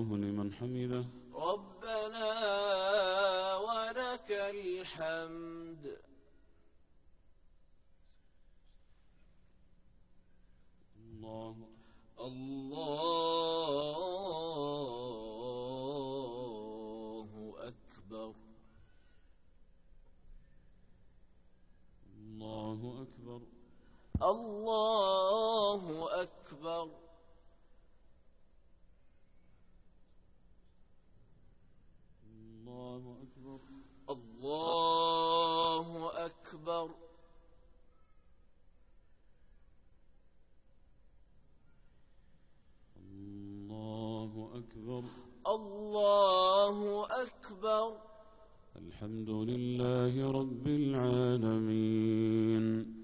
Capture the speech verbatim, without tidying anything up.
الله لمن حمده. ربنا ولك الحمد. الله الله أكبر. الله أكبر. الله أكبر. الله أكبر. الله أكبر. الله أكبر. الله أكبر. الحمد لله رب العالمين.